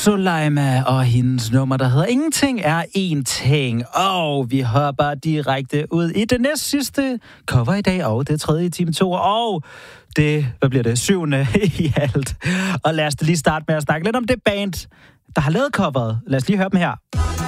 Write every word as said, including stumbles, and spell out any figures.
Soleima og hendes nummer, der hedder Ingenting er en ting. Og vi hopper direkte ud i det næst sidste cover i dag, og det er tredje i time to. Og det, hvad bliver det, syvende i alt. Og lad os lige starte med at snakke lidt om det band, der har lavet coveret. Lad os lige høre dem her.